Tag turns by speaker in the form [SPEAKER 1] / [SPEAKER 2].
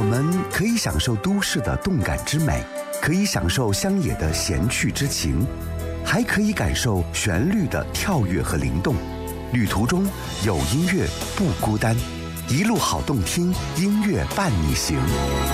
[SPEAKER 1] 们可以享受都市的动感之美，可以享受乡野的闲趣之情，还可以感受旋律的跳跃和灵动。旅途中有音乐不孤单，一路好动听，音乐伴你行。